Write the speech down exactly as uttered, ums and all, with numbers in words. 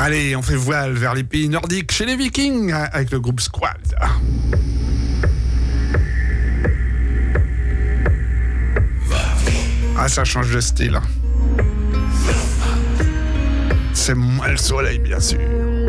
Allez, on fait voile vers les pays nordiques chez les Vikings avec le groupe Squad. Ah, ça change de style. C'est moins le soleil, bien sûr.